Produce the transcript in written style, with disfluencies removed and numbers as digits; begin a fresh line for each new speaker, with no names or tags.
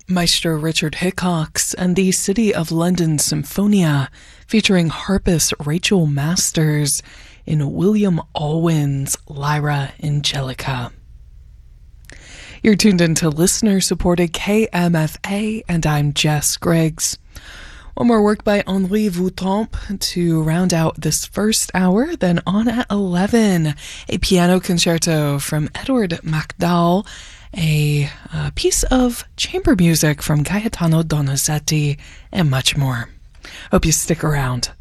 Maestro Richard Hickox and the City of London Symphonia, featuring harpist Rachel Masters in William Alwyn's Lyra Angelica. You're tuned into listener-supported KMFA, and I'm Jess Griggs. One more work by Henri Voutrempe to round out this first hour. Then on at 11, a piano concerto from Edward MacDowell, a piece of chamber music from Gaetano Donizetti, and much more. Hope you stick around.